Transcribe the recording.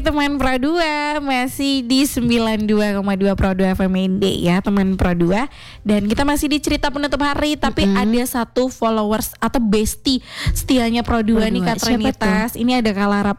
teman Pro 2, masih di 92,2 Pro 2 FM Indie ya teman Pro 2. Dan kita masih di cerita penutup hari, tapi ada satu followers atau bestie setianya Pro 2 nih Kak Trinitas. Ini ada Kak Lara